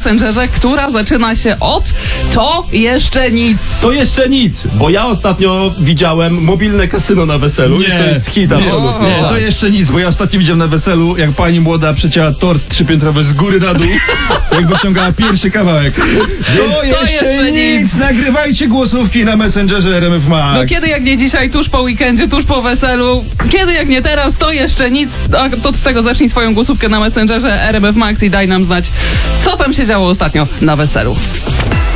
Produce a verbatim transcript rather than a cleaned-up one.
Messengerze, która zaczyna się od to jeszcze nic. To jeszcze nic, bo ja ostatnio widziałem mobilne kasyno na weselu Nie. i to jest hit absolutnie. Nie, to jeszcze nic, bo ja ostatnio widziałem na weselu, jak pani młoda przecięła tort trzypiętrowy z góry na dół, jak wyciągała pierwszy kawałek. To, jeszcze, jeszcze nic. nic. Nagrywajcie głosówki na Messengerze R M F Max. No kiedy jak nie dzisiaj, tuż po weekendzie, tuż po weselu, kiedy jak nie teraz, to jeszcze nic. A to od tego zacznij swoją głosówkę na Messengerze R M F Max i daj nam znać, co tam się działo ostatnio na weselu.